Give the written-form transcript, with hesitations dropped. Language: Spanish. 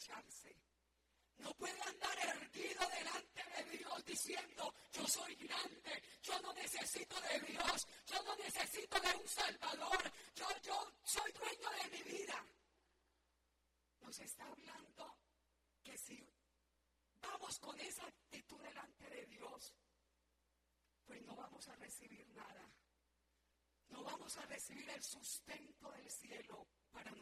aprovecharse. No puede andar erguido delante de Dios diciendo, yo soy grande, yo no necesito de Dios, yo no necesito de un Salvador, yo soy dueño de mi vida. Nos está hablando que si vamos con esa actitud delante de Dios, pues no vamos a recibir nada. No vamos a recibir el sustento del cielo para